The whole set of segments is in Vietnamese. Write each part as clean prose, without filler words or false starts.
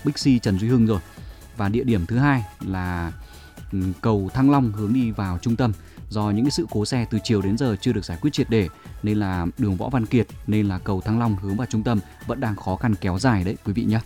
Bixi Trần Duy Hưng rồi. Và địa điểm thứ hai là cầu Thăng Long hướng đi vào trung tâm. Do những cái sự cố xe từ chiều đến giờ chưa được giải quyết triệt để nên là đường Võ Văn Kiệt, nên là cầu Thăng Long hướng vào trung tâm vẫn đang khó khăn kéo dài đấy quý vị nhé.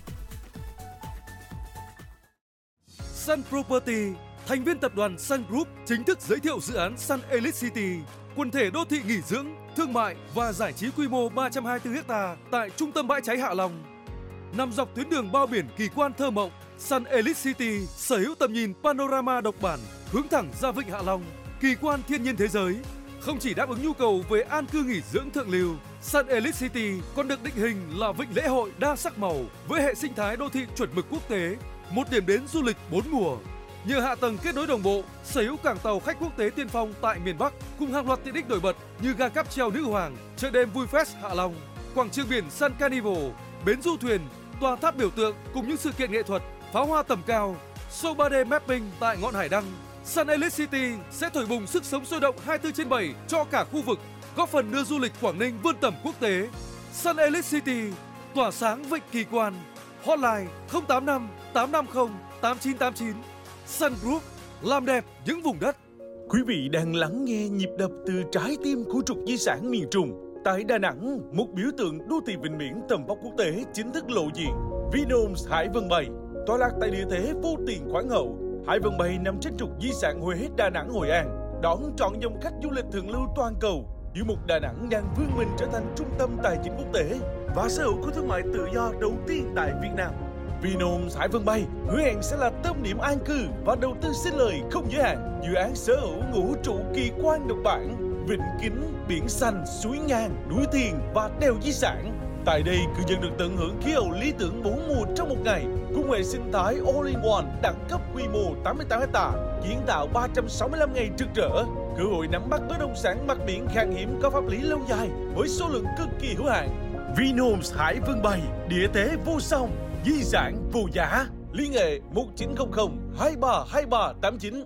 Sun Property, thành viên tập đoàn Sun Group chính thức giới thiệu dự án Sun Elite City, quần thể đô thị nghỉ dưỡng, thương mại và giải trí quy mô 324 ha tại trung tâm bãi cháy Hạ Long. Nằm dọc tuyến đường bao biển kỳ quan thơ mộng, Sun Elite City sở hữu tầm nhìn panorama độc bản hướng thẳng ra vịnh Hạ Long, kỳ quan thiên nhiên thế giới. Không chỉ đáp ứng nhu cầu về an cư nghỉ dưỡng thượng lưu, Sun Elite City còn được định hình là vịnh lễ hội đa sắc màu với hệ sinh thái đô thị chuẩn mực quốc tế, một điểm đến du lịch 4 mùa. Nhờ hạ tầng kết nối đồng bộ, sở hữu cảng tàu khách quốc tế tiên phong tại miền Bắc cùng hàng loạt tiện ích nổi bật như ga cáp treo Nữ Hoàng, chợ đêm Vui Fest Hạ Long, quảng trường biển Sun Carnival, bến du thuyền, tòa tháp biểu tượng cùng những sự kiện nghệ thuật, pháo hoa tầm cao, show 3D mapping tại ngọn hải đăng. Sun Elite City sẽ thổi bùng sức sống sôi động 24/7 cho cả khu vực, góp phần đưa du lịch Quảng Ninh vươn tầm quốc tế. Sun Elite City tỏa sáng vịnh kỳ quan. Hotline 085 850 8989. Sun Group, làm đẹp những vùng đất. Quý vị đang lắng nghe nhịp đập từ trái tim của trục di sản miền Trung. Tại Đà Nẵng, một biểu tượng đô thị vịnh biển tầm vóc quốc tế chính thức lộ diện. Vinhomes Hải Vân Bay, tọa lạc tại địa thế vô tiền khoáng hậu. Hải Vân Bay nằm trên trục di sản Huế, Đà Nẵng, Hội An, đón trọn dòng khách du lịch thượng lưu toàn cầu. Giữa một Đà Nẵng đang vươn mình trở thành trung tâm tài chính quốc tế và sở hữu khu thương mại tự do đầu tiên tại Việt Nam. Vinhomes Hải Vân Bay hứa hẹn sẽ là tâm điểm an cư và đầu tư sinh lời không giới hạn. Dự án sở hữu ngũ trụ kỳ quan độc bản, vịnh kính, biển xanh, suối ngang, núi thiền và đèo di sản. Tại đây, cư dân được tận hưởng khí hậu lý tưởng 4 mùa trong một ngày, cùng hệ sinh thái all-in-one đẳng cấp quy mô 88 ha, kiến tạo 365 ngày trực trở, cơ hội nắm bắt bất động sản mặt biển khan hiếm có pháp lý lâu dài với số lượng cực kỳ hữu hạn. Vinhomes Hải Vân Bay, địa thế vô song, di sản vô giá. Liên hệ 1900 232389.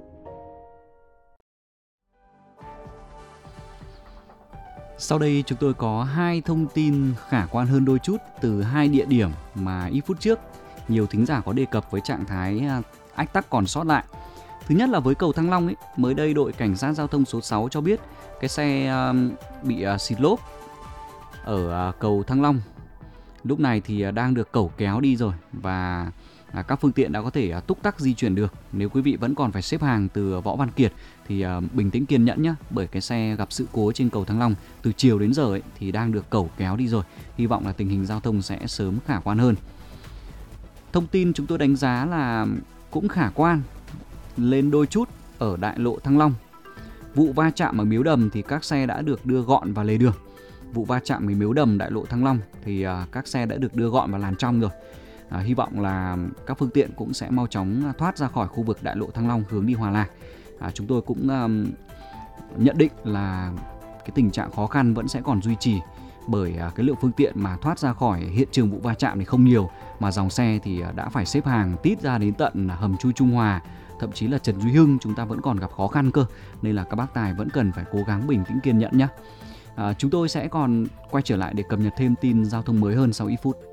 Sau đây chúng tôi có hai thông tin khả quan hơn đôi chút từ hai địa điểm mà ít phút trước nhiều thính giả có đề cập với trạng thái ách tắc còn sót lại. Thứ nhất là với cầu Thăng Long ấy, mới đây đội cảnh sát giao thông số 6 cho biết cái xe bị xịt lốp ở cầu Thăng Long. Lúc này thì đang được cẩu kéo đi rồi và các phương tiện đã có thể túc tắc di chuyển được. Nếu quý vị vẫn còn phải xếp hàng từ Võ Văn Kiệt thì bình tĩnh kiên nhẫn nhé, bởi cái xe gặp sự cố trên cầu Thăng Long từ chiều đến giờ ấy, thì đang được cẩu kéo đi rồi. Hy vọng là tình hình giao thông sẽ sớm khả quan hơn. Thông tin chúng tôi đánh giá là cũng khả quan lên đôi chút ở đại lộ Thăng Long. Vụ va chạm ở Miếu Đầm thì các xe đã được đưa gọn vào lề đường. Vụ va chạm với Miếu Đầm đại lộ Thăng Long thì các xe đã được đưa gọn vào làn trong rồi. Hy vọng là các phương tiện cũng sẽ mau chóng thoát ra khỏi khu vực đại lộ Thăng Long hướng đi Hòa Lạc. Chúng tôi cũng nhận định là cái tình trạng khó khăn vẫn sẽ còn duy trì, bởi cái lượng phương tiện mà thoát ra khỏi hiện trường vụ va chạm thì không nhiều, mà dòng xe thì đã phải xếp hàng tít ra đến tận hầm chui Trung Hòa, thậm chí là Trần Duy Hưng chúng ta vẫn còn gặp khó khăn cơ, nên là các bác tài vẫn cần phải cố gắng bình tĩnh kiên nhẫn nhé. Chúng tôi sẽ còn quay trở lại để cập nhật thêm tin giao thông mới hơn sau ít phút.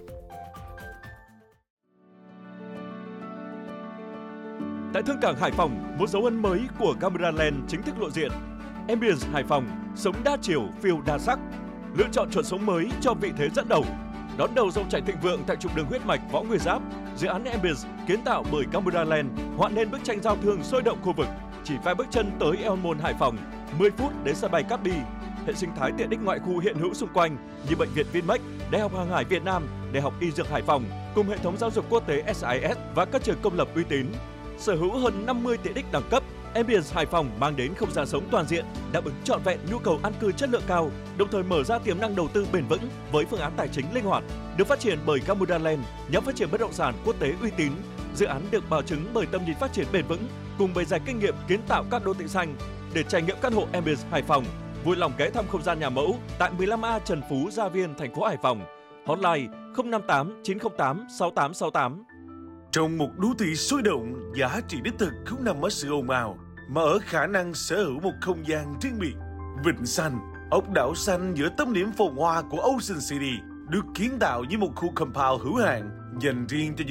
Tại Thương cảng Hải Phòng, một dấu ấn mới của Cameraland chính thức lộ diện. Ambience Hải Phòng, sống đa chiều, phiêu đa sắc. Lựa chọn chuẩn sống mới cho vị thế dẫn đầu. Đón đầu dòng chảy thịnh vượng tại trục đường huyết mạch Võ Nguyên Giáp, dự án Ambience kiến tạo bởi Cameraland họa nên bức tranh giao thương sôi động khu vực. Chỉ vài bước chân tới El Môn Hải Phòng, 10 phút đến sân bay Cát Bi. Hệ sinh thái tiện ích ngoại khu hiện hữu xung quanh như bệnh viện Vinmec, Đại học Hàng hải Việt Nam, Đại học Y Dược Hải Phòng cùng hệ thống giáo dục quốc tế SIS và các trường công lập uy tín. Sở hữu hơn 50 tiện ích đẳng cấp, Ambience Hải Phòng mang đến không gian sống toàn diện, đáp ứng trọn vẹn nhu cầu an cư chất lượng cao, đồng thời mở ra tiềm năng đầu tư bền vững với phương án tài chính linh hoạt. Được phát triển bởi Camuraland, nhóm phát triển bất động sản quốc tế uy tín. Dự án được bảo chứng bởi tầm nhìn phát triển bền vững cùng bề dày kinh nghiệm kiến tạo các đô thị xanh. Để trải nghiệm căn hộ Ambience Hải Phòng, vui lòng ghé thăm không gian nhà mẫu tại 15A Trần Phú, Gia Viên, thành phố Hải Phòng. Hotline 058 908 6868. Trong một đô thị sôi động, giá trị đích thực không nằm ở sự ồn ào, mà ở khả năng sở hữu một không gian riêng biệt. Vịnh Xanh, ốc đảo xanh giữa tâm điểm phồn hoa của Ocean City, được kiến tạo như một khu compound hữu hạn dành riêng cho